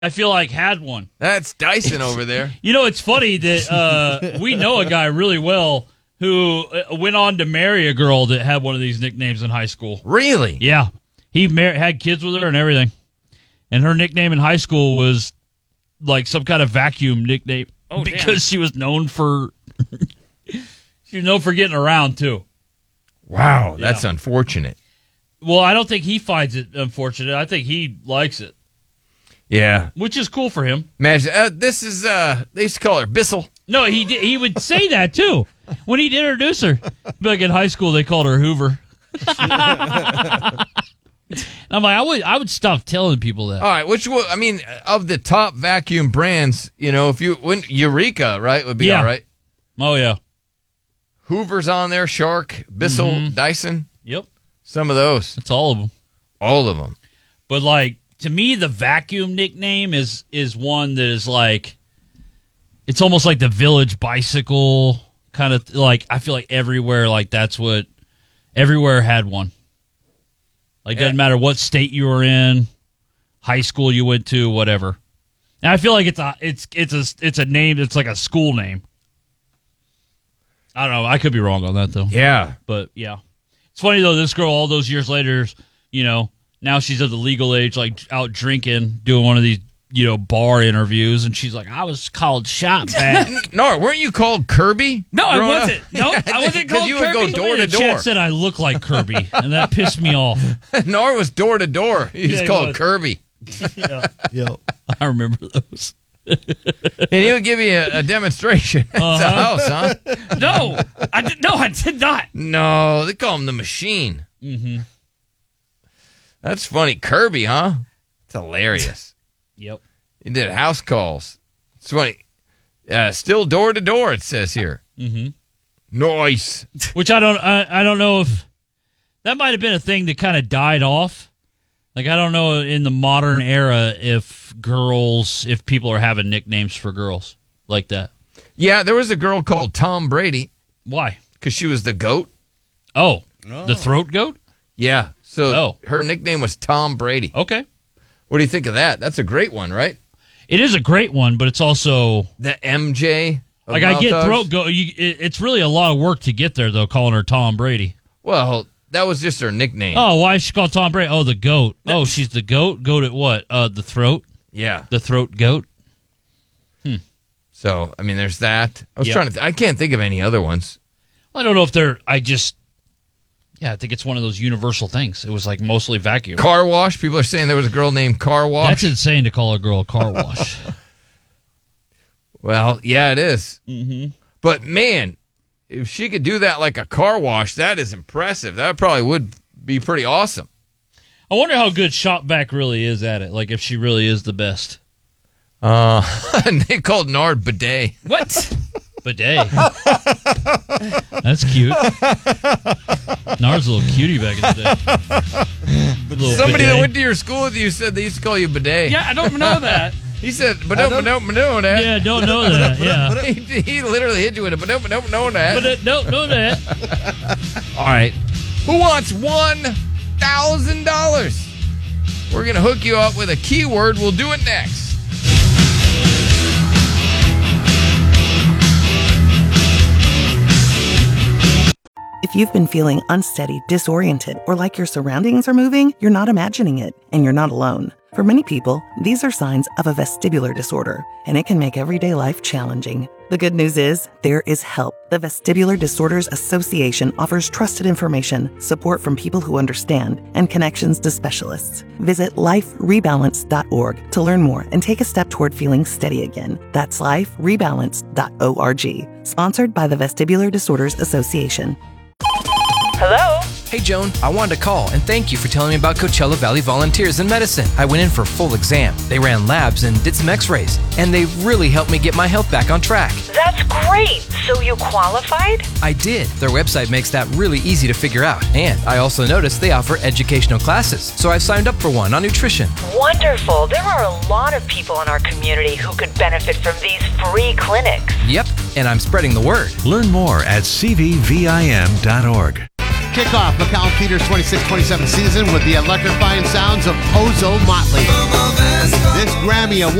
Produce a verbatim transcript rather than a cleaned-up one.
I feel like had one. That's Dyson over there. You know, it's funny that uh, we know a guy really well who went on to marry a girl that had one of these nicknames in high school. Really? Yeah. He mar- had kids with her and everything. And her nickname in high school was like some kind of vacuum nickname. Oh, because damn. she was known for she was known for getting around too. Wow, Yeah. that's unfortunate. Well, I don't think he finds it unfortunate. I think he likes it, Yeah. which is cool for him. Imagine, uh, this is, uh, they used to call her Bissell. No, he did, he would say that too when he'd introduce her. Be like in high school, they called her Hoover. I'm like, I would I would stop telling people that. All right, which one, I mean, of the top vacuum brands, you know, if you, when, Eureka, right, would be Yeah. all right. Oh yeah. Hoover's on there, Shark, Bissell, Mhm. Dyson, Yep. some of those. That's all of them. All of them. But like to me, the vacuum nickname is is one that is like, it's almost like the Village Bicycle kind of like. I feel like everywhere like that's what everywhere had one. Like Yeah. doesn't matter what state you were in, high school you went to, whatever. And I feel like it's a it's it's a it's a name that's like a school name. I don't know. I could be wrong on that though. Yeah. But yeah, it's funny though. This girl, all those years later, you know, now she's of the legal age, like out drinking, doing one of these, you know, bar interviews, and she's like, "I was called shot back." No, weren't you called Kirby? No, I growing wasn't. up? No, I wasn't 'Cause called you would go Kirby. door Somebody to in the chat door. said I look like Kirby, and that pissed me off. Nor was door to door. He was Yeah, he called was. Kirby. Yeah, Yep. I remember those. And he would give you a, a demonstration. It's a Uh-huh. house, huh? No, I did, no, I did not. No, they call him the machine. Mm-hmm. That's funny. Kirby, huh? It's hilarious. Yep. He did house calls. It's funny. Uh, still door to door, it says here. Mm-hmm. Nice. Which I don't, I, I don't know if that might have been a thing that kind of died off. Like I don't know in the modern era if girls, if people are having nicknames for girls like that. Yeah, there was a girl called Tom Brady Why? because she was the goat. Oh, Oh. the throat goat. Yeah. So Oh. her nickname was Tom Brady. Okay, What do you think of that? That's a great one, right? it is a great one, but it's also The M J. of like I Mouth get Dogs. throat goat. You, it, it's really a lot of work to get there though. Calling her Tom Brady. Well, that was just her nickname. Oh, why is she called Tom Brady? Oh, the goat. Oh, she's the goat. Goat at what? Uh, the throat. Yeah. The throat goat. So, I mean, there's that. I was Yep. trying to, th- I can't think of any other ones. I don't know if they're. I just. Yeah, I think it's one of those universal things. It was like mostly vacuum. Car wash. People are saying there was a girl named Car Wash. That's insane to call a girl a car wash. Well, yeah, it is. Mm-hmm. But man, if she could do that like a car wash, that is impressive. That probably would be pretty awesome. I wonder how good Shopback really is at it. Like if she really is the best. Uh, they called Nard Bidet. What? Bidet. That's cute. Nard's a little cutie back in the day. Little Somebody bidet. that went to your school with you said they used to call you Bidet. Yeah, I don't know that. He said, but no, but no, but no, that. Yeah, don't know that. Yeah. He, he literally hit you with it, but no, but no, but no, that. But uh, don't know that. All right. Who wants one thousand dollars? We're going to hook you up with a keyword. We'll do it next. If you've been feeling unsteady, disoriented, or like your surroundings are moving, you're not imagining it, and you're not alone. For many people, these are signs of a vestibular disorder, and it can make everyday life challenging. The good news is, there is help. The Vestibular Disorders Association offers trusted information, support from people who understand, and connections to specialists. Visit life rebalance dot org to learn more and take a step toward feeling steady again. That's life rebalance dot org. Sponsored by the Vestibular Disorders Association. Hello? Hey, Joan, I wanted to call and thank you for telling me about Coachella Valley Volunteers in Medicine. I went in for a full exam. They ran labs and did some x-rays, and they really helped me get my health back on track. That's great. So you qualified? I did. Their website makes that really easy to figure out. And I also noticed they offer educational classes, so I've signed up for one on nutrition. Wonderful. There are a lot of people in our community who could benefit from these free clinics. Yep, and I'm spreading the word. Learn more at c v v i m dot org. kick off McCallum Peters' twenty-six twenty-seven season with the electrifying sounds of Ozo Motley. This Grammy Award